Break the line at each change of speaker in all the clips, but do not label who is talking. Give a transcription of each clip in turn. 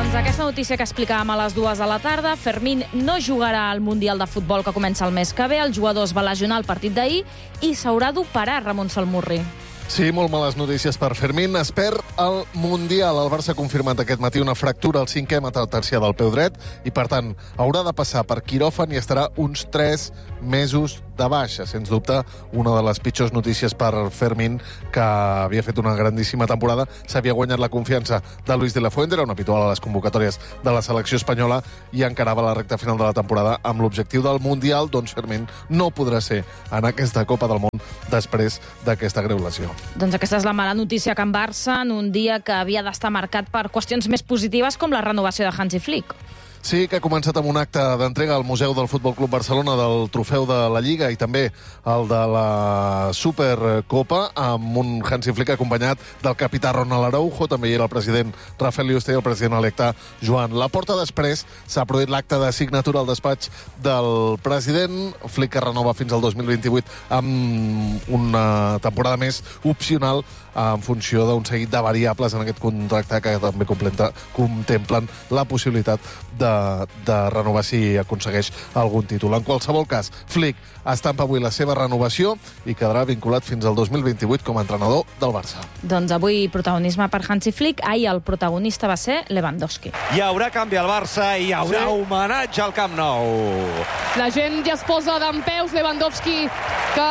Doncs aquesta notícia que explicàvem a les 2 de la tarda, Fermín no jugarà al Mundial de Futbol que comença el mes que ve, el jugador es va lesionar al partit d'ahir i s'haurà d'operar, Ramon Salmurri.
Sí, molt males notícies per Fermín. Es perd el Mundial. El Barça ha confirmat aquest matí una fractura al 5è metatarsià del peu dret i, per tant, haurà de passar per quiròfan i estarà uns 3 mesos de baixa. Sens dubte, una de les pitjors notícies per Fermín, que havia fet una grandíssima temporada. S'havia guanyat la confiança de Luis de la Fuente, era un habitual a les convocatòries de la selecció espanyola i encarava la recta final de la temporada amb l'objectiu del Mundial. Doncs Fermín no podrà ser en aquesta Copa del Món després d'aquesta greu lesió.
Doncs aquesta és la mala notícia que en Barça, en un dia que havia d'estar marcat per qüestions més positives com la renovació de Hansi Flick.
Sí, que ha començat amb un acte d'entrega al Museu del Futbol Club Barcelona del trofeu de la Lliga i també el de la Supercopa, amb un Hansi Flick acompanyat del capità Ronald Araujo, també hi era el president Rafael Yuste i el president electe Joan Laporta. Després s'ha produït l'acte de signatura al despatx del president. Flick que renova fins al 2028 amb una temporada més opcional en funció d'un seguit de variables en aquest contracte que també contemplen la possibilitat de renovar si aconsegueix algun títol. En qualsevol cas, Flick estampa avui la seva renovació i quedarà vinculat fins al 2028 com a entrenador del Barça.
Doncs avui protagonisme per Hansi Flick. Ahir el protagonista va ser Lewandowski.
Hi haurà canvi al Barça i hi haurà homenatge al Camp Nou.
La gent ja es posa dempeus. Lewandowski, que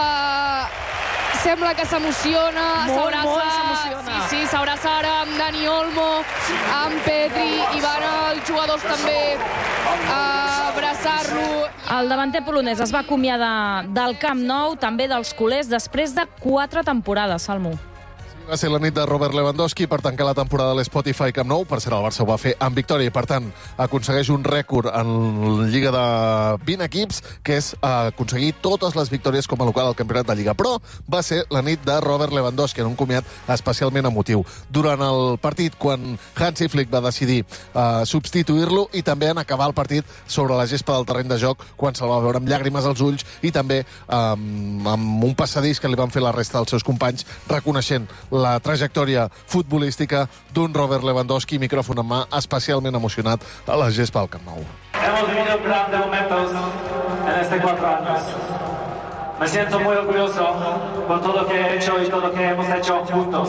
sembla que s'emociona, s'abraça. Sí, s'abraça ara amb Dani Olmo, amb Pedri, i van els jugadors també a abraçar-lo.
El davanter polonès es va acomiadar del Camp Nou, també dels culers, després de 4 temporades, Salmo.
Va ser la nit de Robert Lewandowski per tancar la temporada de l'Spotify Camp Nou. Per cert, el Barça ho va fer amb victòria i, per tant, aconsegueix un rècord en la Lliga de 20 equips, que és aconseguir totes les victòries com a local al campionat de Lliga. Però va ser la nit de Robert Lewandowski, en un comiat especialment emotiu. Durant el partit, quan Hansi Flick va decidir substituir-lo, i també en acabar el partit sobre la gespa del terreny de joc, quan se'l va veure amb llàgrimes als ulls i també amb un passadís que li van fer la resta dels seus companys, reconeixent la trajectòria futbolística d'un Robert Lewandowski, micròfon en mà, especialment emocionat a la gespa del Camp Nou.
Hemos vivido grandes momentos en estos 4 años. Me siento muy orgulloso por todo lo que he hecho y todo lo que hemos hecho juntos.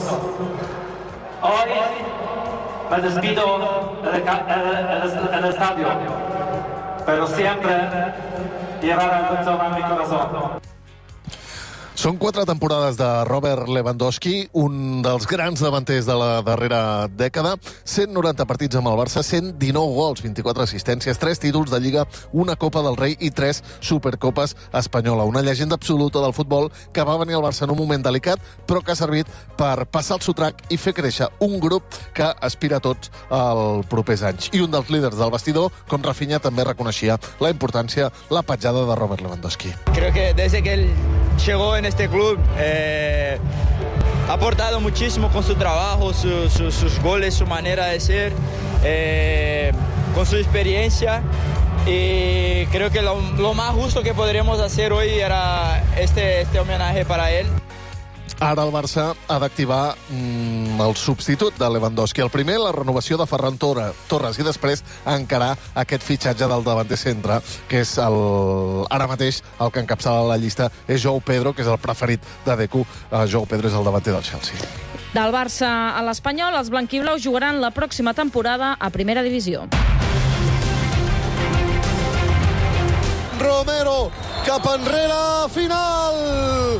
Hoy me despido en el estadio, pero siempre llevará el corazón en mi corazón.
Són 4 temporades de Robert Lewandowski, un dels grans davanters de la darrera dècada, 190 partits amb el Barça, 119 gols, 24 assistències, 3 títols de Lliga, una Copa del Rei i 3 Supercopes espanyola. Una llegenda absoluta del futbol que va venir al Barça en un moment delicat, però que ha servit per passar el sotrac i fer créixer un grup que aspira a tots els propers anys. I un dels líders del vestidor, com Rafinha, també reconeixia la importància, la petjada de Robert Lewandowski.
Creo que desde que él llegó en este club ha aportado muchísimo con su trabajo, sus goles, su manera de ser, con su experiencia, y creo que lo más justo que podríamos hacer hoy era este homenaje para él.
Ara el Barça ha d'activar el substitut de Lewandowski. El primer, la renovació de Ferran Torres, i després encarar aquest fitxatge del davanter centre, que és ara mateix el que encapçala la llista, és João Pedro, que és el preferit de Deco. João Pedro és el davanter del Chelsea.
Del Barça a l'Espanyol, els blanquiblaus jugaran la pròxima temporada a Primera Divisió.
Romero, cap enrere, final!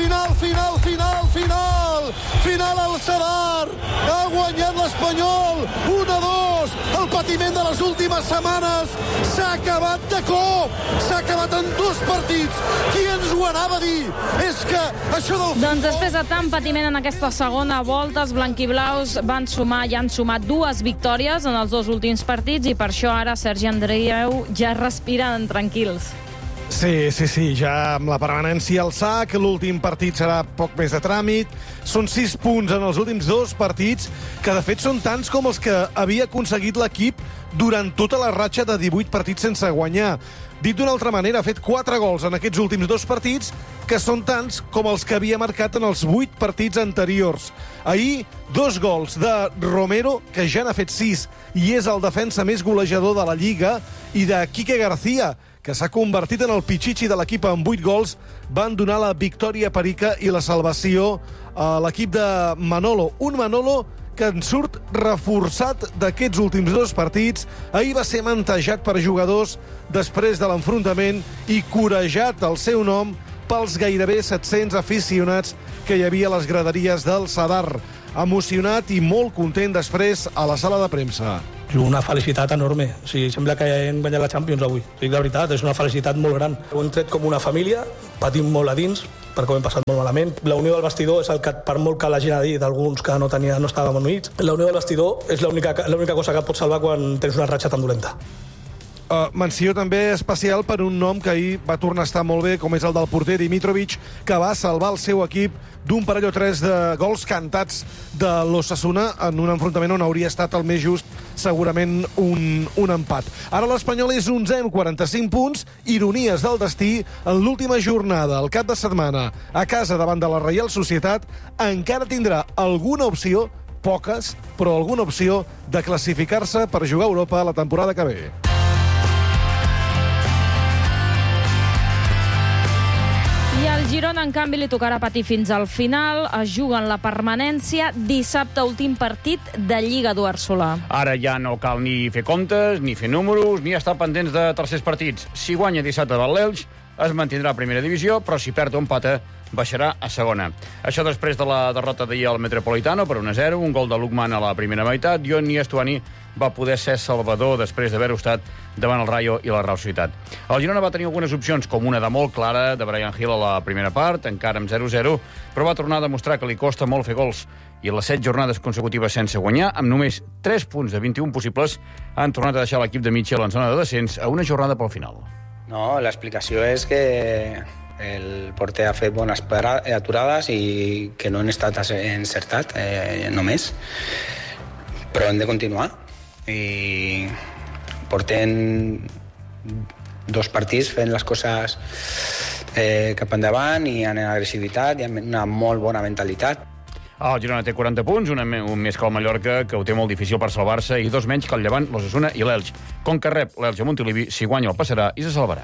Final al Sadar! Ha guanyat l'Espanyol! 1-2! El patiment de les últimes setmanes s'ha acabat de cop! S'ha acabat en 2 partits! Qui ens ho anava a dir? És que això del futbol...
Doncs després de tant patiment en aquesta segona volta, els blanquiblaus van sumar i han sumat 2 victòries en els 2 últims partits, i per això ara Sergi Andreu ja respiren tranquils.
Sí, ja amb la permanència al sac, l'últim partit serà poc més de tràmit, són 6 punts en els últims 2 partits, que de fet són tants com els que havia aconseguit l'equip durant tota la ratxa de 18 partits sense guanyar. Dit d'una altra manera, ha fet 4 gols en aquests últims 2 partits, que són tants com els que havia marcat en els 8 partits anteriors. Ahir, 2 gols de Romero, que ja n'ha fet 6, i és el defensa més golejador de la Lliga, i de Quique García, que s'ha convertit en el pitxitxi de l'equip amb 8 gols, van donar la victòria a Perica i la salvació a l'equip de Manolo. Un Manolo que en surt reforçat d'aquests últims 2 partits. Ahir va ser mantejat per jugadors després de l'enfrontament i corejat el seu nom pels gairebé 700 aficionats que hi havia a les graderies del Sadar. Emocionat i molt content després a la sala de premsa.
Una felicitat enorme. O sigui, sembla que hem guanyat la Champions avui. O sigui, de veritat, és una felicitat molt gran. Ho hem tret com una família, patim molt a dins, perquè ho hem passat molt malament. La unió del vestidor és el que, per molt que la gent ha dit d'alguns que no estàvem units, la unió del vestidor és l'única cosa que et pot salvar quan tens una ratxa tan dolenta.
Menció també especial per un nom que ahir va tornar a estar molt bé, com és el del porter Dimitrovic, que va salvar el seu equip d'un parell o 3 de gols cantats de l'Osasuna en un enfrontament on hauria estat el més just, segurament un empat. Ara l'Espanyol és 11è amb 45 punts, ironies del destí, en l'última jornada, el cap de setmana, a casa davant de la Reial Societat, encara tindrà alguna opció, poques, però alguna opció de classificar-se per jugar a Europa la temporada que ve.
I al Girona, en canvi, li tocarà patir fins al final. Es juguen la permanència dissabte, últim partit de Lliga, Eduard Solà.
Ara ja no cal ni fer comptes, ni fer números, ni estar pendents de tercers partits. Si guanya dissabte davant l'Elx, es mantindrà a primera divisió, però si perd o empata, baixarà a segona. Això després de la derrota d'ahir al Metropolitano per 1-0, un gol de Lukman a la primera meitat, i on Estuani va poder ser salvador després d'haver-ho estat davant el Rayo i la Real Societat. El Girona va tenir algunes opcions, com una de molt clara de Brian Hill a la primera part, encara amb 0-0, però va tornar a demostrar que li costa molt fer gols, i les 7 jornades consecutives sense guanyar, amb només 3 punts de 21 possibles, han tornat a deixar l'equip de Mitchell en zona de descens a una jornada pel final.
No, l'explicació és que el porter ha fet bones aturades i que no han estat encertat només, però hem de continuar i portem 2 partits fent les coses cap endavant i amb agressivitat i amb una molt bona mentalitat.
El Girona té 40 punts, un més que el Mallorca, que ho té molt difícil per salvar-se, i 2 menys que el Llevant, l'Osasuna i l'Elx. Com que rep l'Elx a Montilivi, si guanya el passarà i se salvarà.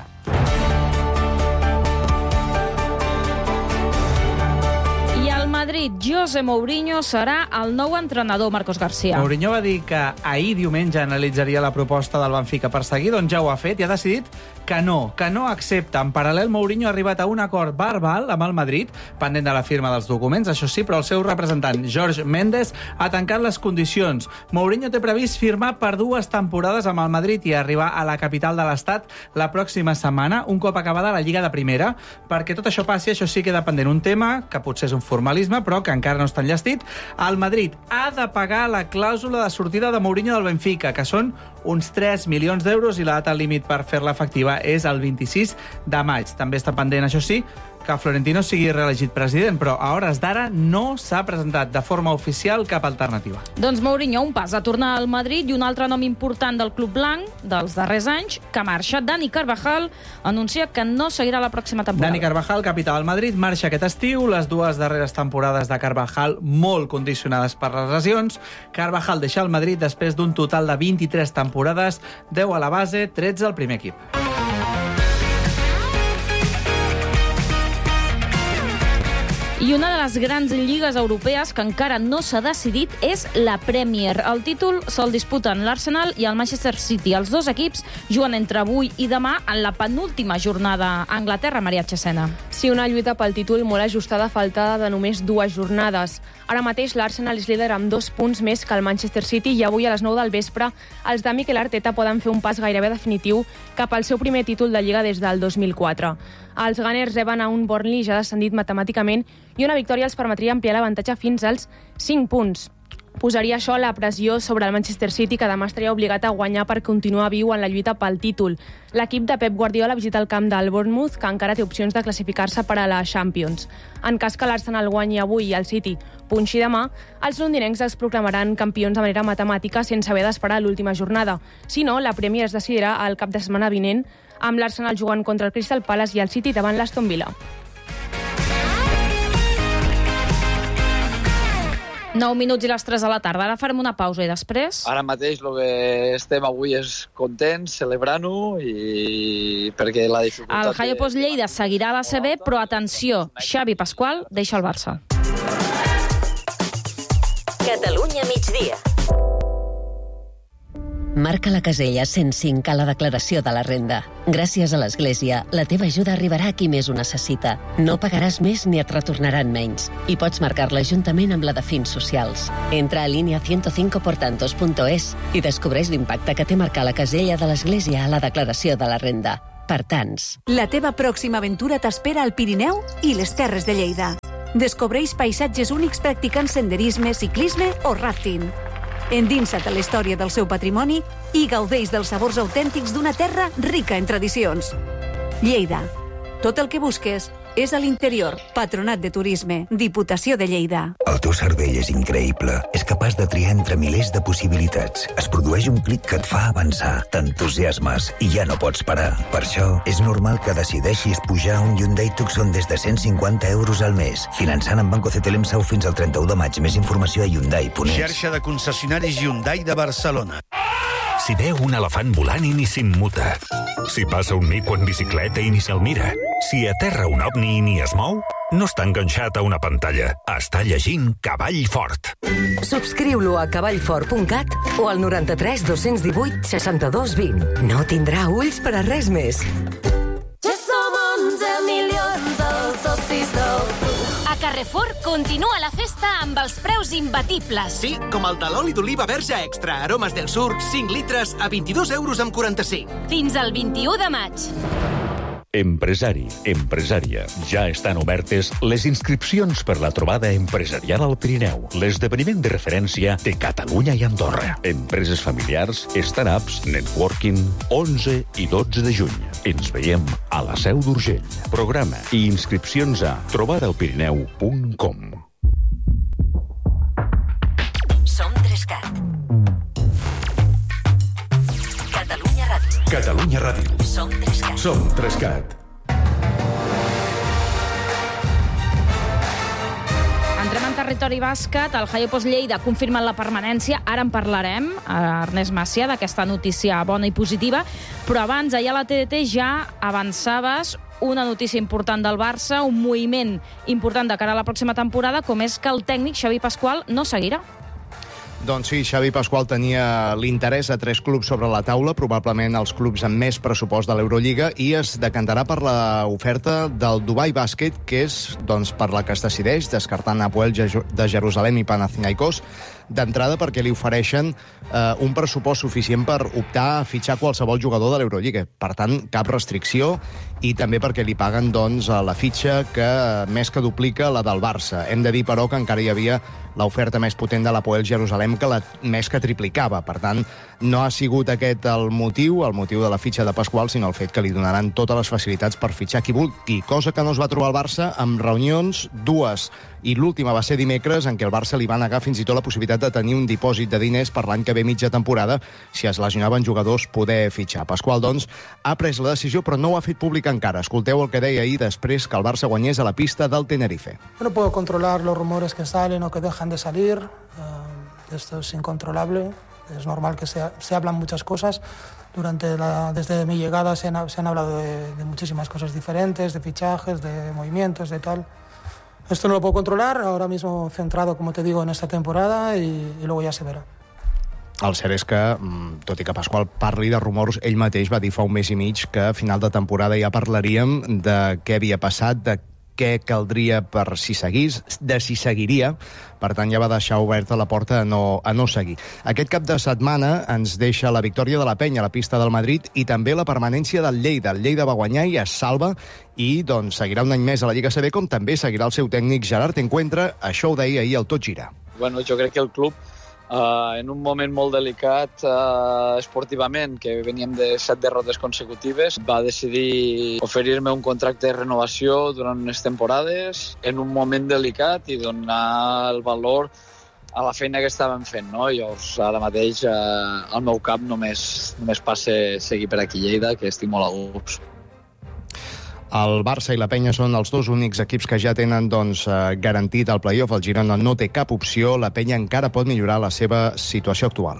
Madrid, José Mourinho serà el nou entrenador, Marcos García.
Mourinho va dir que ahir diumenge analitzaria la proposta del Benfica per seguir, doncs ja ho ha fet i ha decidit que no accepta. En paral·lel, Mourinho ha arribat a un acord verbal amb el Madrid, pendent de la firma dels documents, això sí, però el seu representant, Jorge Mendes, ha tancat les condicions. Mourinho té previst firmar per 2 temporades amb el Madrid i arribar a la capital de l'Estat la pròxima setmana, un cop acabada la Lliga de Primera. Perquè tot això passi, això sí queda pendent un tema, que potser és un formalisme, però que encara no està enllestit. El Madrid ha de pagar la clàusula de sortida de Mourinho del Benfica, que són uns 3 milions d'euros, i la data límit per fer-la efectiva és el 26 de maig. També està pendent, això sí, que Florentino sigui reelegit president, però a hores d'ara no s'ha presentat de forma oficial cap alternativa.
Doncs Mourinho, un pas a tornar al Madrid, i un altre nom important del club blanc dels darrers anys, que marxa. Dani Carvajal anuncia que no seguirà la pròxima temporada.
Dani Carvajal, capità del Madrid, marxa aquest estiu. Les 2 darreres temporades de Carvajal molt condicionades per les lesions. Carvajal deixa el Madrid després d'un total de 23 temporades, 10 a la base, 13 al primer equip.
I una de les grans lligues europees que encara no s'ha decidit és la Premier. El títol se'l disputen l'Arsenal i el Manchester City. Els 2 equips juguen entre avui i demà en la penúltima jornada a Anglaterra, Maria Chesena.
Sí, una lluita pel títol molt ajustada, faltada de només 2 jornades. Ara mateix l'Arsenal és líder amb 2 punts més que el Manchester City, i avui a les 9 del vespre els de Mikel Arteta poden fer un pas gairebé definitiu cap al seu primer títol de Lliga des del 2004. Els Gunners reben a un Burnley ja descendit matemàticament, i una victòria els permetria ampliar l'avantatge fins als 5 punts. posaria això la pressió sobre el Manchester City, que demà estaria obligat a guanyar per continuar viu en la lluita pel títol. L'equip de Pep Guardiola visita el camp del Bournemouth, que encara té opcions de classificar-se per a la Champions. En cas que l'Arsenal guanyi avui i el City punxi demà, els londinencs es proclamaran campions de manera matemàtica sense haver d'esperar l'última jornada. Si no, la Premier es decidirà el cap de setmana vinent, amb l'Arsenal jugant contra el Crystal Palace i el City davant l'Aston Villa.
9 minuts i les 3 de la tarda. Ara farem una pausa i després...
Ara mateix el que estem avui és contents, celebrant-ho, i perquè la dificultat...
El Hayo Post Lleida seguirà a la CB, però atenció, Xavi Pasqual deixa el Barça.
Catalunya migdia. Marca la casella 105 a la declaració de la renda. Gràcies a l'Església, la teva ajuda arribarà a qui més ho necessita. No pagaràs més ni et retornaran menys. I pots marcar-la juntament amb la de fins socials. Entra a linea105portantos.es i descobreix l'impacte que té marcar la casella de l'Església a la declaració de la renda. Per tants.
La teva pròxima aventura t'espera al Pirineu i les Terres de Lleida. Descobreix paisatges únics practicant senderisme, ciclisme o rafting. Endinsa't a la història del seu patrimoni i gaudeix dels sabors autèntics d'una terra rica en tradicions. Lleida. Tot el que busques és a l'interior. Patronat de Turisme. Diputació de Lleida.
El teu cervell és increïble. És capaç de triar entre milers de possibilitats. Es produeix un clic que et fa avançar. T'entusiasmes i ja no pots parar. Per això, és normal que decideixis pujar un Hyundai Tucson des de 150 euros al mes. Finançant amb Banco CTLM Sau fins al 31 de maig. Més informació a Hyundai.es.
Xarxa de concessionaris Hyundai de Barcelona.
Si veu un elefant volant i ni s'immuta. Si passa un mico en bicicleta i ni se'l mira. Si aterra un ovni i ni es mou, no està enganxat a una pantalla. Està llegint Cavall Fort.
Subscriu-lo a cavallfort.cat o al 93 218 62 20. No tindrà ulls per a res més.
Ja som 11 milions els socis del club. A Carrefour continua la festa amb els preus imbatibles.
Sí, com el de l'oli d'oliva verge extra, aromes del sur, 5 litres a 22 euros amb 45.
Fins al 21 de maig.
Empresari, empresària, ja estan obertes les inscripcions per la trobada empresarial al Pirineu, l'esdeveniment de referència de Catalunya i Andorra. Empreses familiars, startups, networking, 11 i 12 de juny. Ens veiem a la Seu d'Urgell. Programa i inscripcions a trobadaelpirineu.com.
Som 3cat. Catalunya Ràdio.
Catalunya Ràdio.
Som 3cat.
Som 3cat.
Entrem en territori bàsquet. El Hayo Post Lleida ha confirmat la permanència. Ara en parlarem, Ernest Macià, d'aquesta notícia bona i positiva. Però abans, ahir a la TDT ja avançaves una notícia important del Barça, un moviment important de cara a la pròxima temporada, com és que el tècnic Xavi Pasqual no seguirà.
Doncs sí, Xavi Pasqual tenia l'interès a 3 clubs sobre la taula, probablement els clubs amb més pressupost de l'Eurolliga, i es decantarà per l'oferta del Dubai Bàsquet, que és per la que es decideix, descartant Hapoel de Jerusalem i Panathinaikos, d'entrada perquè li ofereixen un pressupost suficient per optar a fitxar qualsevol jugador de l'Eurolliga. Per tant, cap restricció, i també perquè li paguen la fitxa que més que duplica la del Barça. Hem de dir, però, que encara hi havia l'oferta més potent de l'Hapoel Jerusalem, que més que triplicava. Per tant, no ha sigut aquest el motiu de la fitxa de Pasqual, sinó el fet que li donaran totes les facilitats per fitxar qui vulgui, cosa que no es va trobar el Barça amb reunions, 2, i l'última va ser dimecres, en què el Barça li va negar fins i tot la possibilitat de tenir un dipòsit de diners per l'any que ve mitja temporada si es lesionaven jugadors poder fitxar. Pasqual, doncs, ha pres la decisió, però no ho ha fet públic encara. Escolteu el que deia ahir després que el Barça guanyés a la pista del Tenerife.
No puedo controlar los rumores que salen o que dejan de salir. Esto es incontrolable. Es normal que se hablan muchas cosas. Desde mi llegada se han hablado de muchísimas cosas diferentes, de fichajes, de movimientos, de tal. Esto no lo puedo controlar, ahora mismo centrado, como te digo, en esta temporada y luego ya se verá.
El cert és que, tot i que Pasqual parli de rumors, ell mateix va dir fa un mes i mig que a final de temporada ja parlaríem de què havia passat, de què caldria per si seguís, de si seguiria. Per tant, ja va deixar oberta la porta a no seguir. Aquest cap de setmana ens deixa la victòria de la Penya a la pista del Madrid i també la permanència del Lleida. El Lleida va guanyar i es salva i seguirà un any més a la Lliga CB, com també seguirà el seu tècnic Gerard Encuentra. Això ho deia ahir el Tot Gira.
Bueno, jo crec que el club en un moment molt delicat esportivament, que veníem de 7 derrotes consecutives, va decidir oferir-me un contracte de renovació durant unes temporades en un moment delicat i donar el valor a la feina que estàvem fent, no? Llavors, ara mateix, al meu cap només passa seguir per aquí Lleida, que estic molt a gust.
El Barça i la Penya són els dos únics equips que ja tenen garantit el play-off. El Girona no té cap opció. La Penya encara pot millorar la seva situació actual.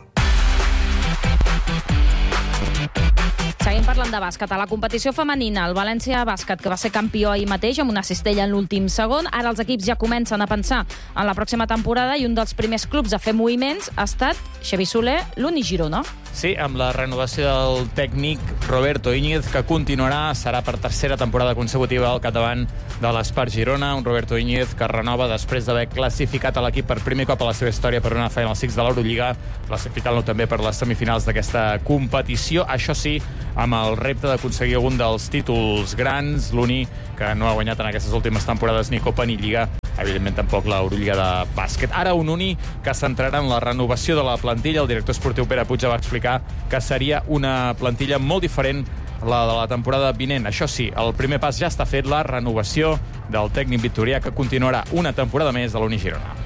Seguim parlant de bàsquet. A la competició femenina, el València Bàsquet, que va ser campió ahir mateix amb una cistella en l'últim segon, ara els equips ja comencen a pensar en la pròxima temporada i un dels primers clubs a fer moviments ha estat Xavi Soler, l'Uni Girona.
Sí, amb la renovació del tècnic Roberto Íñiguez, que continuarà, serà per tercera temporada consecutiva al capdavant de l'Espart Girona, un Roberto Íñiguez que renova després d'haver classificat a l'equip per primer cop a la seva història per una Final Six de l'Eurolliga, classificant-lo també per les semifinals d'aquesta competició. Això sí, amb el repte d'aconseguir algun dels títols grans, l'Uni, que no ha guanyat en aquestes últimes temporades ni Copa ni Lliga, evidentment tampoc l'Eurolliga de bàsquet. Ara un Uni que centrarà en la renovació de la plantilla. El director esportiu Pere Puig va explicar que seria una plantilla molt diferent la de la temporada vinent. Això sí, el primer pas ja està fet, la renovació del tècnic victorià, que continuarà una temporada més de l'Uni Girona.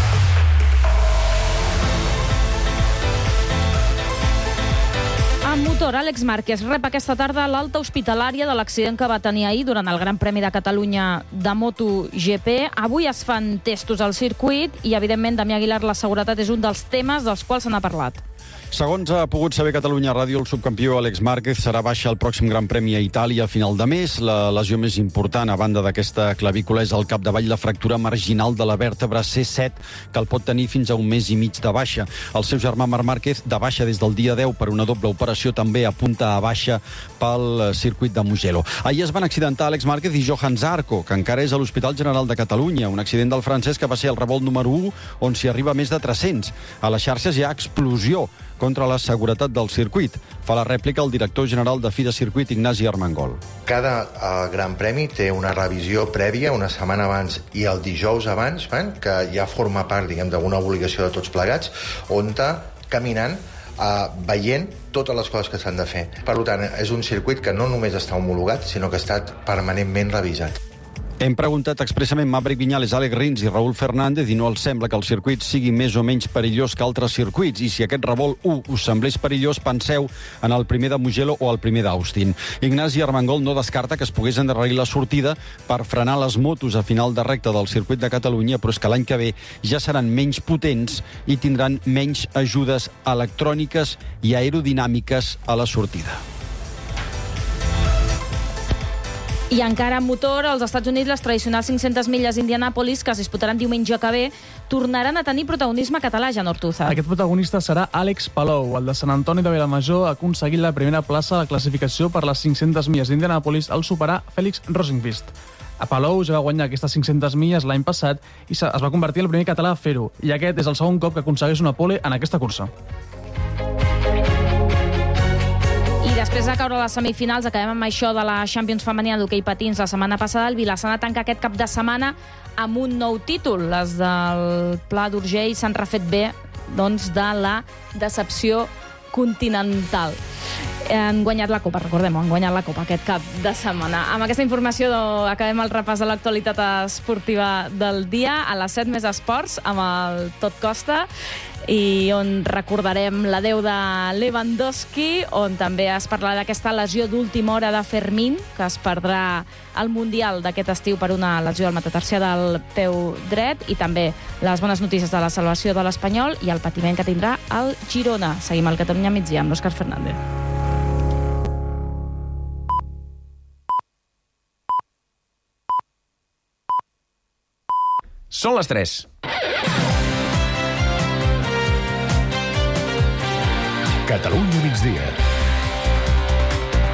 En motor, Àlex Márquez rep aquesta tarda l'alta hospitalària de l'accident que va tenir ahir durant el Gran Premi de Catalunya de MotoGP. Avui es fan testos al circuit i, evidentment, Damià Aguilar, la seguretat és un dels temes dels quals se n'ha parlat.
Segons ha pogut saber Catalunya Ràdio, el subcampió Àlex Márquez serà baixa al pròxim Gran Premi a Itàlia a final de mes. La lesió més important, a banda d'aquesta clavícula, és al capdavall la fractura marginal de la vèrtebra C7, que el pot tenir fins a un mes i mig de baixa. El seu germà Marc Márquez, de baixa des del dia 10 per una doble operació, també apunta a baixa pel circuit de Mugello. Ahir es van accidentar Àlex Márquez i Johan Zarco, que encara és a l'Hospital General de Catalunya. Un accident del francès que va ser el revolt número 1, on s'hi arriba més de 300. A les xarxes hi ha explosió contra la seguretat del circuit. Fa la rèplica el director general de FIDA Circuit, Ignasi Armengol.
Cada Gran Premi té una revisió prèvia una setmana abans i el dijous abans, que ja forma part, d'una obligació de tots plegats, on caminant, veient totes les coses que s'han de fer. Per tant, és un circuit que no només està homologat, sinó que ha estat permanentment revisat.
Hem preguntat expressament Maverick Viñales, Alex Rins i Raúl Fernández i no els sembla que el circuit sigui més o menys perillós que altres circuits. I si aquest revolt 1 us semblés perillós, penseu en el primer de Mugello o el primer d'Austin. Ignasi Armengol no descarta que es pogués endarrerir la sortida per frenar les motos a final de recta del circuit de Catalunya, però és que l'any que ve ja seran menys potents i tindran menys ajudes electròniques i aerodinàmiques a la sortida.
I encara en motor, als Estats Units, les tradicionals 500 milles d'Indianàpolis, que es disputaran diumenge que ve, tornaran a tenir protagonisme català, Jan Ortúzar.
Aquest protagonista serà Àlex Palou. El de Sant Antoni de Vilamajor ha aconseguit la primera plaça a la classificació per les 500 milles d'Indianàpolis al superar Félix Rosenqvist. A Palou ja va guanyar aquestes 500 milles l'any passat i es va convertir en el primer català a fer-ho. I aquest és el segon cop que aconsegueix una pole en aquesta cursa.
I després de caure a les semifinals, acabem amb això de la Champions femenina d'hoquei patins la setmana passada. El Vilassana tanca aquest cap de setmana amb un nou títol. Les del Pla d'Urgell s'han refet bé de la decepció continental. Han guanyat la Copa, recordem-ho, han guanyat la Copa aquest cap de setmana. Amb aquesta informació acabem el repàs de l'actualitat esportiva del dia. A les 7 més esports, amb el Tot Costa, i on recordarem l'adeu de Lewandowski, on també es parlarà d'aquesta lesió d'última hora de Fermín, que es perdrà el Mundial d'aquest estiu per una lesió al metatarsià del peu dret, i també les bones notícies de la salvació de l'Espanyol i el patiment que tindrà el Girona. Seguim al Catalunya migdia amb l'Òscar Fernández.
Són les 3. Catalunya migdia.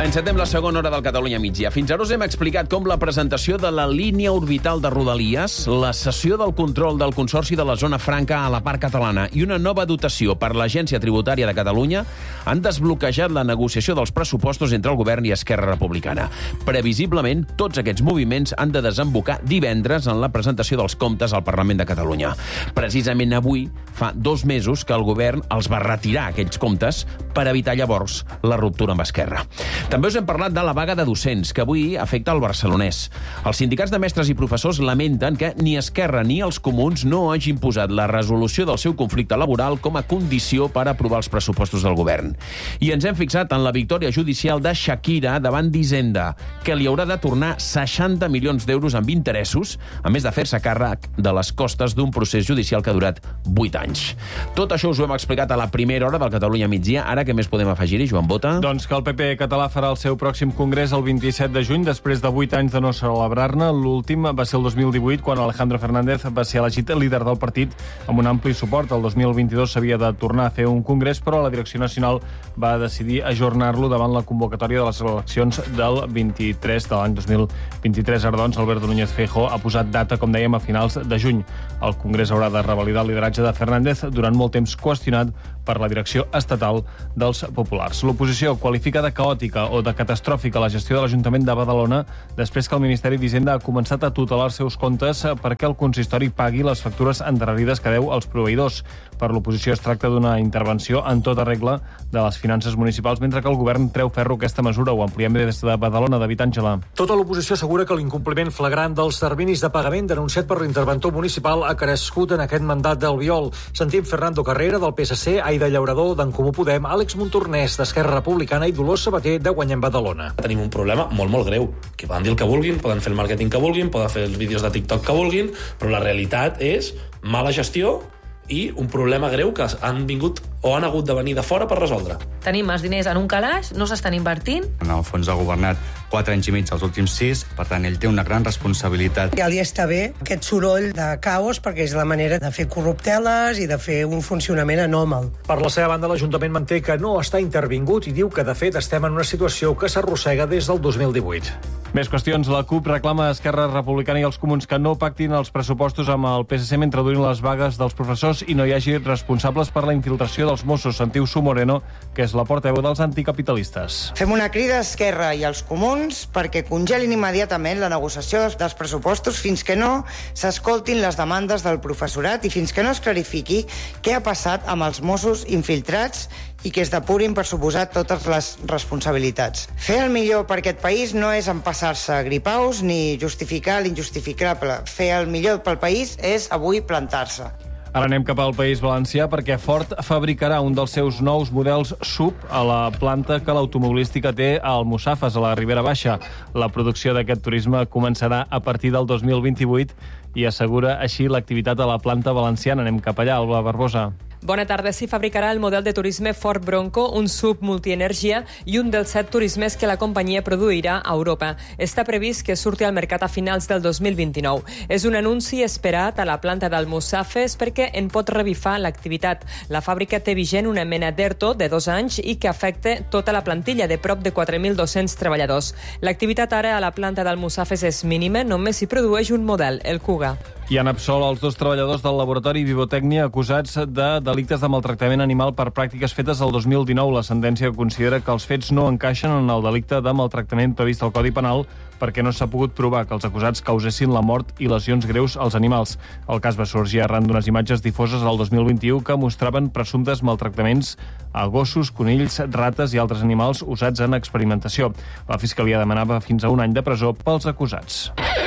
Encetem la segona hora del Catalunya Migdia. Fins ara us hem explicat com la presentació de la línia orbital de Rodalies, la cessió del control del Consorci de la Zona Franca a la part catalana i una nova dotació per l'Agència Tributària de Catalunya han desbloquejat la negociació dels pressupostos entre el govern i Esquerra Republicana. Previsiblement, tots aquests moviments han de desembocar divendres en la presentació dels comptes al Parlament de Catalunya. Precisament avui fa 2 mesos que el govern els va retirar, aquells comptes, per evitar llavors la ruptura amb Esquerra. També us hem parlat de la vaga de docents, que avui afecta el barcelonès. Els sindicats de mestres i professors lamenten que ni Esquerra ni els comuns no hagin posat la resolució del seu conflicte laboral com a condició per aprovar els pressupostos del govern. I ens hem fixat en la victòria judicial de Shakira davant d'Hisenda, que li haurà de tornar 60 milions d'euros amb interessos, a més de fer-se càrrec de les costes d'un procés judicial que ha durat 8 anys. Tot això us ho hem explicat a la primera hora del Catalunya Migdia. Ara què més podem afegir-hi, Joan Bota?
Doncs que el PP català farà el seu pròxim congrés el 27 de juny, després de 8 anys de no celebrar-ne. L'últim va ser el 2018, quan Alejandro Fernández va ser elegit líder del partit amb un ampli suport. El 2022 s'havia de tornar a fer un congrés, però la direcció nacional va decidir ajornar-lo davant la convocatòria de les eleccions del 23 de l'any 2023. Ara, doncs, Alberto Núñez Feijóo ha posat data, com dèiem, a finals de juny. El congrés haurà de revalidar el lideratge de Fernández, durant molt temps qüestionat per la direcció estatal dels populars. L'oposició qualifica de caòtica o de catastròfica la gestió de l'Ajuntament de Badalona després que el Ministeri d'Hisenda ha començat a tutelar els seus comptes perquè el consistori pagui les factures endarrerides que deu als proveïdors. Per l'oposició es tracta d'una intervenció en tota regla de les finances municipals, mentre que el govern treu ferro aquesta mesura. Ho ampliem des de Badalona, David Àngela.
Tota l'oposició assegura que l'incompliment flagrant dels terminis de pagament denunciat per l'interventor municipal ha crescut en aquest mandat d'Albiol. Sentim Fernando Carrera, del PSC, Aida Llaurador, d'en Comú Podem, Àlex Montornès, d'Esquerra Republicana, i Dolors Sabater, de Guanyem Badalona.
Tenim un problema molt greu, que poden dir el que vulguin, poden fer el màrqueting que vulguin, poden fer els vídeos de TikTok que vulguin, però la realitat és mala gestió i un problema greu que han vingut o han hagut de venir de fora per resoldre.
Tenim els diners en un calaix, no s'estan invertint.
En el fons ha governat 4 anys i mig els últims 6, per tant, ell té una gran responsabilitat.
Ja li està bé aquest soroll de caos, perquè és la manera de fer corrupteles i de fer un funcionament anòmal.
Per la seva banda, l'Ajuntament manté que no està intervingut i diu que, de fet, estem en una situació que s'arrossega des del 2018.
Més qüestions. La CUP reclama a Esquerra Republicana i als comuns que no pactin els pressupostos amb el PSC mentre durin les vagues dels professors i no hi hagi responsables per la infiltració dels Mossos. Sentiu Su Moreno, que és la portaveu dels anticapitalistes.
Fem una crida a Esquerra i als comuns perquè congelin immediatament la negociació dels pressupostos fins que no s'escoltin les demandes del professorat i fins que no es clarifiqui què ha passat amb els Mossos infiltrats i que es depurin, per suposat, totes les responsabilitats. Fer el millor per aquest país no és empassar-se gripaus ni justificar l'injustificable. Fer el millor pel país és avui plantar-se.
Ara anem cap al País Valencià perquè Ford fabricarà un dels seus nous models SUV a la planta que l'automobilística té a Almussafes, a la Ribera Baixa. La producció d'aquest turisme començarà a partir del 2028 i assegura així l'activitat a la planta valenciana. Anem cap allà, Alba Barbosa.
Bona tarda. S'hi fabricarà el model de turisme Ford Bronco, un SUV multienergia i un dels 7 turismes que la companyia produirà a Europa. Està previst que surti al mercat a finals del 2029. És un anunci esperat a la planta d'Almussafes perquè en pot revifar l'activitat. La fàbrica té vigent una mena d'ERTO de 2 anys i que afecta tota la plantilla de prop de 4.200 treballadors. L'activitat ara a la planta d'Almussafes és mínima, només s'hi produeix un model, el Kuga.
I han absolt els 2 treballadors del laboratori Vivotècnia acusats de delictes de maltractament animal per pràctiques fetes el 2019. La sentència considera que els fets no encaixen en el delicte de maltractament previst al Codi Penal perquè no s'ha pogut provar que els acusats causessin la mort i lesions greus als animals. El cas va sorgir arran d'unes imatges difoses al 2021 que mostraven presumptes maltractaments a gossos, conills, rates i altres animals usats en experimentació. La Fiscalia demanava fins a 1 any de presó pels acusats.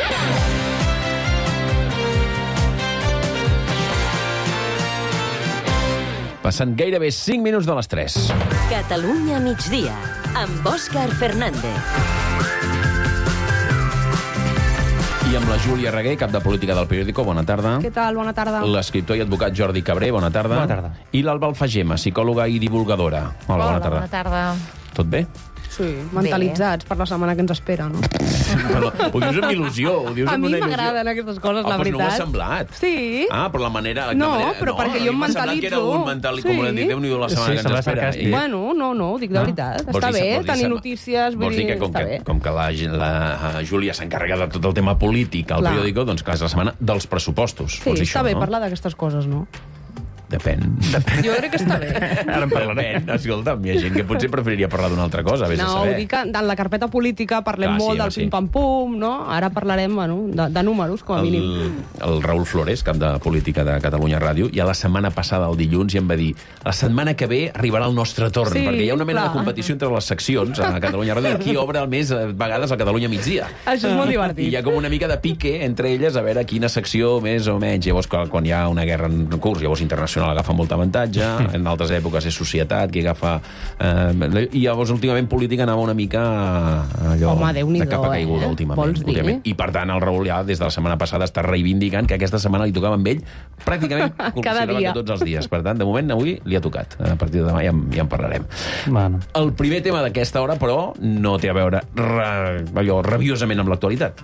Passant gairebé 5 minuts de les 3.
Catalunya migdia, amb Òscar Fernández.
I amb la Júlia Reguer, cap de política del periòdico. Bona tarda.
Què tal? Bona tarda.
L'escriptor i advocat Jordi Cabré. Bona tarda.
Bona tarda.
I l'Alba Alfagema, psicòloga i divulgadora. Hola, bona tarda.
Bona tarda.
Tot bé?
Sí, mentalitzats per la setmana que ens espera, no?
Ho dius amb il·lusió, ho dius
A
amb
mi
una il·lusió.
m'agraden aquestes coses, la
Però
veritat.
no m'ha semblat.
Sí.
Però la manera...
No, però perquè jo em
m'ha semblat que era un
mentalitzo.
com l'hem dit, Déu-n'hi-do la setmana que ens espera.
Bueno, no, ho dic de veritat. Està bé tenir notícies, vull dir, està bé.
Com que la Júlia s'encarrega de tot el tema polític al periòdico, doncs clar, és la setmana dels pressupostos.
Sí, està bé parlar d'aquestes coses, no?
Depèn.
Jo crec que està bé.
Ara en parlarem. Escolta'm, hi ha gent que potser preferiria parlar d'una altra cosa, vés a
No,
saber.
ho dic que en la carpeta política parlem molt del pim-pam-pum, no? Ara parlarem, de números, com a mínim.
El Raül Flores, cap de política de Catalunya Ràdio, ja la setmana passada, el dilluns, ja em va dir la setmana que ve arribarà el nostre torn, perquè hi ha una mena de competició entre les seccions a Catalunya Ràdio, qui obre més vegades a Catalunya migdia.
Això és molt divertit.
I hi ha com una mica de pique entre elles a veure quina secció més o menys. Llavors, quan hi ha una guerra en curs, llavors internacional agafa molt avantatge, en altres èpoques és societat, qui agafa... I llavors, últimament, política anava una mica allò de capa caiguda, últimament. I, per tant, el Raül ja, des de la setmana passada, està reivindicant que aquesta setmana li tocava amb ell pràcticament que tots els dies. Per tant, de moment, avui li ha tocat. A partir de demà ja en parlarem.
Bueno.
El primer tema d'aquesta hora, però, no té a veure allò rabiosament amb l'actualitat.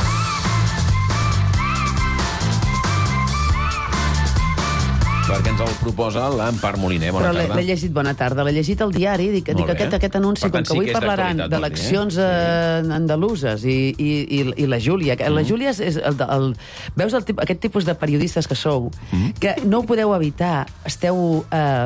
Perquè ens el proposa l'Empar Moliner. Bona tarda.
L'he llegit, bona tarda. L'he llegit al diari, dic aquest anunci, com que avui parlaran d'eleccions andaluses i la Júlia. La Júlia és veus aquest tipus de periodistes que sou, que no ho podeu evitar, esteu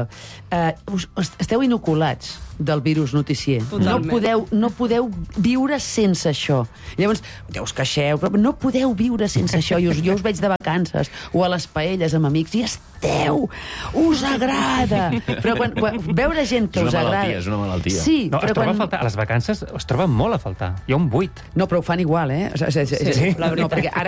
inoculats del virus noticier. No podeu viure sense això. Llavors, ja us queixeu, però no podeu viure sense això. Jo us veig de vacances o a les paelles amb amics i esteu, us agrada. Però quan veure gent que us agrada...
És una malaltia.
Sí,
no, es troba a faltar. A les vacances es troba molt a faltar. Hi ha un buit.
No, però ho fan igual, eh?
Sí,
la veritat. No, perquè